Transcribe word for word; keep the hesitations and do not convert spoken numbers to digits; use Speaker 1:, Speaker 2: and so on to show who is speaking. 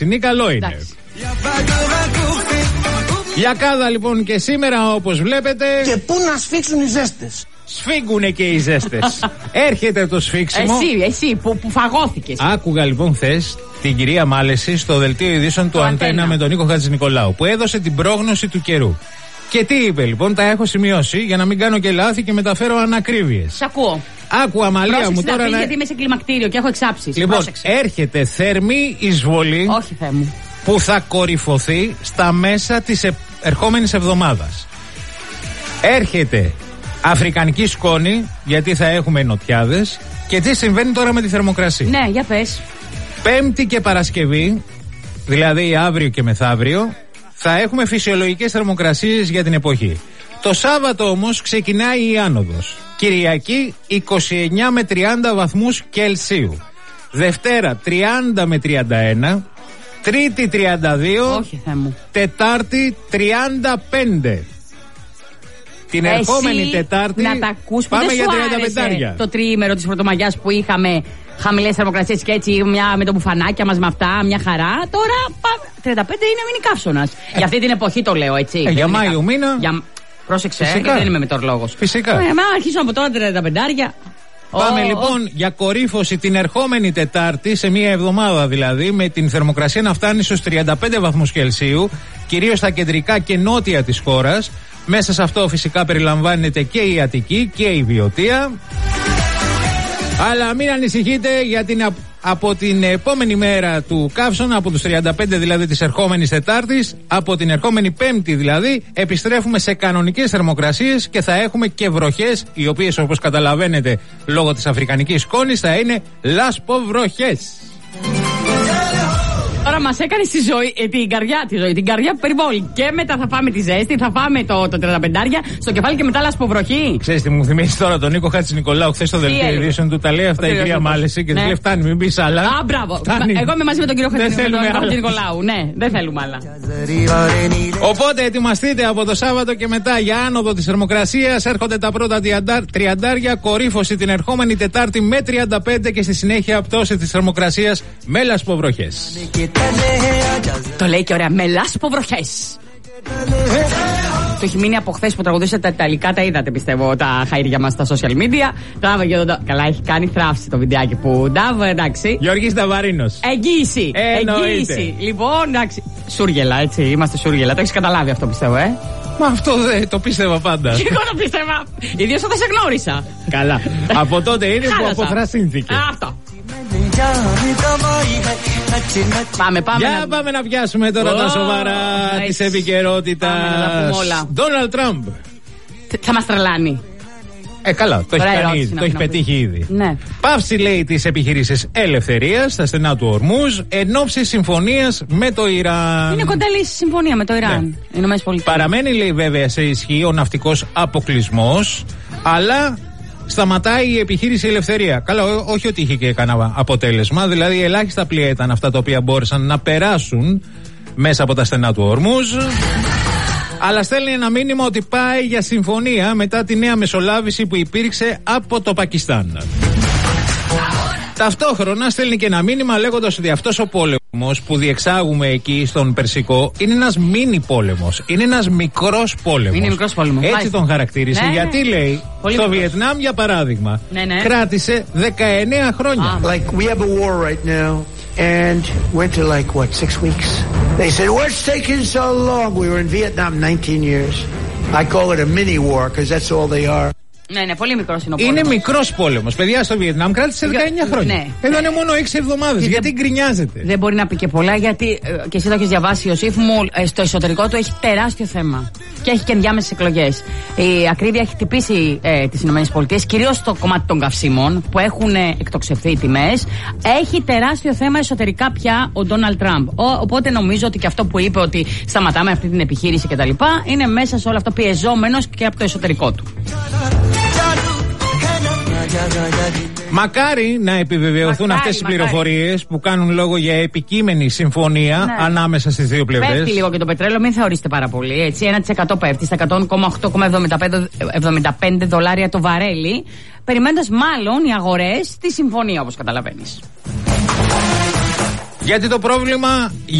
Speaker 1: Είναι καλό είναι. Γιακάδα λοιπόν και σήμερα όπως βλέπετε.
Speaker 2: Και πού να σφίξουν οι ζέστες.
Speaker 1: Σφίγγουνε και οι ζέστες. Έρχεται το σφίξιμο.
Speaker 3: Εσύ, εσύ που, που φαγώθηκες.
Speaker 1: Άκουγα λοιπόν χθες την κυρία Μάλεση στο δελτίο ειδήσεων του Αντένα με τον Νίκο Χατζηνικολάου που έδωσε την πρόγνωση του καιρού. Και τι είπε λοιπόν, τα έχω σημειώσει για να μην κάνω και λάθη και μεταφέρω ανακρίβειες.
Speaker 3: Σ' ακούω.
Speaker 1: Άκου αμαλία
Speaker 3: Πρόσεξε
Speaker 1: μου τώρα.
Speaker 3: Να...
Speaker 1: να...
Speaker 3: γιατί είμαι σε κλιμακτήριο και έχω εξάψεις.
Speaker 1: Λοιπόν,
Speaker 3: πρόσεξε.
Speaker 1: Έρχεται θερμή εισβολή.
Speaker 3: Όχι, Θεέ μου.
Speaker 1: Που θα κορυφωθεί στα μέσα της ε... ερχόμενης εβδομάδας. Έρχεται αφρικανική σκόνη, γιατί θα έχουμε νοτιάδες. Και τι συμβαίνει τώρα με τη θερμοκρασία.
Speaker 3: Ναι, για πες.
Speaker 1: Πέμπτη και Παρασκευή, δηλαδή αύριο και μεθαύριο, θα έχουμε φυσιολογικές θερμοκρασίες για την εποχή. Το Σάββατο όμως ξεκινάει η άνοδος. Κυριακή είκοσι εννιά με τριάντα βαθμούς Κελσίου. Δευτέρα τριάντα με τριάντα ένα. Τρίτη τριάντα δύο.
Speaker 3: Όχι, Θεέ μου.
Speaker 1: Τετάρτη τριάντα πέντε. Την
Speaker 3: Εσύ
Speaker 1: ερχόμενη Τετάρτη
Speaker 3: να τα ακούς,
Speaker 1: πάμε για τριάντα
Speaker 3: πέντε. Το τριήμερο της Πρωτομαγιάς που είχαμε χαμηλές θερμοκρασίες και έτσι μια, με το μπουφανάκια μας με αυτά, μια χαρά. Τώρα τριάντα πέντε είναι μήνυ καύσωνας. Ε. Για αυτή την εποχή το λέω έτσι.
Speaker 1: Ε, για Μάιο μήνα.
Speaker 3: Για... Πρόσεξε, γιατί δεν είμαι μετεωρολόγος.
Speaker 1: Φυσικά.
Speaker 3: Ε, μα αρχίσουμε από τώρα τριάντα πέντε.
Speaker 1: Πάμε
Speaker 3: oh,
Speaker 1: λοιπόν
Speaker 3: oh.
Speaker 1: για κορύφωση την ερχόμενη Τετάρτη, σε μία εβδομάδα δηλαδή, με την θερμοκρασία να φτάνει στους τριάντα πέντε βαθμούς Κελσίου, κυρίως στα κεντρικά και νότια της χώρας. Μέσα σε αυτό φυσικά περιλαμβάνεται και η Αττική και η Βιωτία. Αλλά μην ανησυχείτε, για την, από την επόμενη μέρα του καύσωνα, από τους τριάντα πέντε δηλαδή της ερχόμενης Τετάρτης, από την ερχόμενη Πέμπτη δηλαδή, επιστρέφουμε σε κανονικές θερμοκρασίες και θα έχουμε και βροχές, οι οποίες όπως καταλαβαίνετε λόγω της αφρικανικής σκόνης θα είναι λάσποβροχές.
Speaker 3: Τώρα μας έκανε τη ζωή, ε, την καρδιά τη ζωή, την καρδιά περιβόλη. Και μετά θα φάμε τη ζέστη, θα φάμε το, το τριάντα πέντε στο κεφάλι και μετά λασποβροχή.
Speaker 1: Ξέρεις τι μου θυμίζει τώρα τον Νίκο Χατζηνικολάου χθες στο δελτίο ειδήσεων του. Τα λέει αυτά η κυρία Μάλεση και ναι. Λέει φτάνει, μην πεις άλλα.
Speaker 3: Α, μπράβο. Φτάνει. Εγώ είμαι μαζί με τον κύριο Χατζηνικολάου. Ναι, δεν θέλουμε άλλα.
Speaker 1: Οπότε ετοιμαστείτε από το Σάββατο και μετά για άνοδο της θερμοκρασίας. Έρχονται τα πρώτα τριαντάρια, κορύφωση την ερχόμενη Τετάρτη με τριάντα πέντε και στη συνέχεια πτώση της θερμοκρασίας με λασποβροχές.
Speaker 3: Το λέει και ωραία, με λάσποβροχές. Το έχει μείνει από χθες που τραγουδούσε τα Ιταλικά, τα είδατε πιστεύω τα χαΐρια μας στα social media. Τράβαγε τον... Καλά, έχει κάνει θράψη το βιντεάκι που ντάβω, εντάξει.
Speaker 1: Γιώργης Ταβαρίνος.
Speaker 3: Εγγύηση. Εγγύηση. Λοιπόν, εντάξει. Σούργελα, έτσι, είμαστε σούργελα. Το έχεις καταλάβει αυτό πιστεύω, ε.
Speaker 1: Μα αυτό δεν το πίστευα πάντα.
Speaker 3: Και εγώ το πίστευα. Ιδίως όταν σε γνώρισα.
Speaker 1: Καλά. Από τότε είναι που αποθρασύνθηκε.
Speaker 3: Αυτό. Πάμε, πάμε.
Speaker 1: Για να... πάμε να πιάσουμε τώρα oh, τα σοβαρά της επικαιρότητας. Ντόναλντ Τραμπ.
Speaker 3: Θα μας τρελάνει.
Speaker 1: Ε, καλά, το έχει κάνει ήδη, το έχει πετύχει ήδη.
Speaker 3: Ναι.
Speaker 1: Πάυση λέει τις επιχειρήσεις ελευθερίας στα στενά του Ορμούζ εν ώψη συμφωνίας με το Ιράν.
Speaker 3: Είναι κοντά η συμφωνία με το Ιράν. Ναι.
Speaker 1: Παραμένει λέει βέβαια σε ισχύ ο ναυτικός αποκλεισμός, αλλά σταματάει η επιχείρηση Ελευθερία. Καλά, ό, όχι ότι είχε και κανένα αποτέλεσμα. Δηλαδή, ελάχιστα πλοία ήταν αυτά τα οποία μπόρεσαν να περάσουν μέσα από τα στενά του Ορμούζ. Αλλά στέλνει ένα μήνυμα ότι πάει για συμφωνία μετά τη νέα μεσολάβηση που υπήρξε από το Πακιστάν. Ταυτόχρονα στέλνει και ένα μήνυμα λέγοντας ότι αυτός ο πόλεμος που διεξάγουμε εκεί στον Περσικό είναι ένας μίνι πόλεμος. Είναι ένας μικρός πόλεμος.
Speaker 3: Είναι μικρός πόλεμος.
Speaker 1: Έτσι τον χαρακτήρισε. Ναι, γιατί λέει πολύ στο μικρός. Βιετνάμ για παράδειγμα
Speaker 3: ναι, ναι.
Speaker 1: κράτησε δεκαεννέα χρόνια.
Speaker 2: Ah. Like we have a war right now and went to like what six weeks. They said what's taking so long? We were in Vietnam nineteen years. I call it a mini war because that's all they are.
Speaker 3: Ναι, ναι, πολύ μικρός είναι ο πόλεμος.
Speaker 1: Είναι μικρός πόλεμος. Παιδιά, στο Βιετνάμ κράτησε δεκαεννέα χρόνια. Ναι. Εδώ είναι μόνο έξι εβδομάδες. Γιατί δεν... γκρινιάζεται.
Speaker 3: Δεν μπορεί να πει και πολλά, γιατί και εσύ το έχεις διαβάσει, Ιωσήφ μου, στο εσωτερικό του έχει τεράστιο θέμα. Και έχει και ενδιάμεσες εκλογές. Η ακρίβεια έχει χτυπήσει ε, τις ΗΠΑ, κυρίως στο κομμάτι των καυσίμων, που έχουν ε, εκτοξευθεί οι τιμές. Έχει τεράστιο θέμα εσωτερικά πια ο Ντόναλντ Τραμπ. Οπότε νομίζω ότι και αυτό που είπε ότι σταματάμε αυτή την επιχείρηση κτλ. Είναι μέσα σε όλο αυτό πιεζόμενος και από το εσωτερικό του.
Speaker 1: Μακάρι να επιβεβαιωθούν μακάρι, αυτές οι πληροφορίες που κάνουν λόγο για επικείμενη συμφωνία ναι. ανάμεσα στις δύο πλευρές.
Speaker 3: Πέφτει λίγο και το πετρέλαιο, μην θεωρήσετε πάρα πολύ. Έτσι, ένα τοις εκατό πέφτει στα εκατό κόμμα οκτώ εβδομήντα πέντε δολάρια το βαρέλι, περιμένοντας μάλλον οι αγορές τη συμφωνία, όπως καταλαβαίνεις.
Speaker 1: Γιατί το πρόβλημα